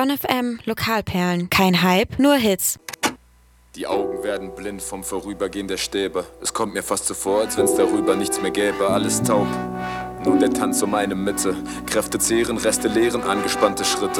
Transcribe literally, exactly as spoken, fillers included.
Bonn F M Lokalperlen. Kein Hype, nur Hits. Die Augen werden blind vom Vorübergehen der Stäbe. Es kommt mir fast so vor, als wenn's darüber nichts mehr gäbe. Alles taub, nur der Tanz um meine Mitte. Kräfte zehren, Reste leeren, angespannte Schritte.